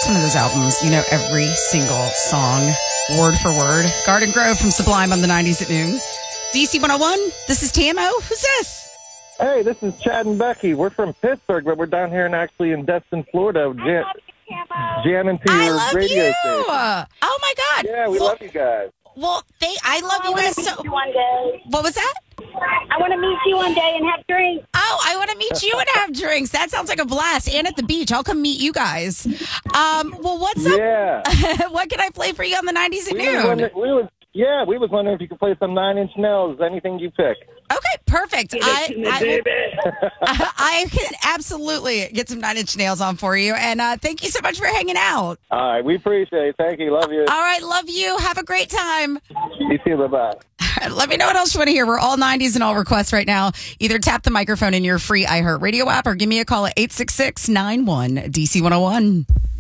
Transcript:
Some of those albums, you know, every single song, word for word. Garden Grove from Sublime on the 90s at noon. DC 101, this is TMO. Who's this? Hey, this is Chad and Becky. We're from Pittsburgh, but we're down here in Destin, Florida, jamming to your radio station. Oh, my God. Yeah, we love you guys. Well, I love you guys so. One day. What was that? I want to meet you one day and have drinks. Oh, I want to meet you and have drinks. That sounds like a blast. And at the beach. I'll come meet you guys. Well, what's up? Yeah. What can I play for you on the 90s at noon? We was wondering if you could play some Nine Inch Nails, anything you pick. Okay, perfect. I can absolutely get some Nine Inch Nails on for you. And thank you so much for hanging out. All right, we appreciate it. Thank you. Love you. All right, love you. Have a great time. You too. Bye-bye. Let me know what else you want to hear. We're all 90s and all requests right now. Either tap the microphone in your free iHeartRadio app or give me a call at 866-91-DC101.